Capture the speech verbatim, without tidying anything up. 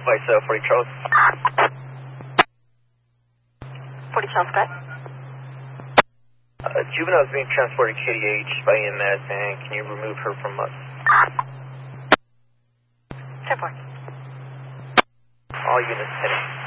Vice uh, forty Charles. forty Charles, go ahead. Uh, juvenile is being transported K D H by E M S, and can you remove her from us? ten four. All units heading.